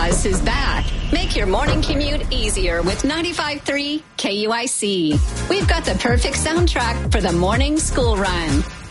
Oz is back. Make your morning commute easier with 95.3 KUIC. We've got the perfect soundtrack for the morning school run.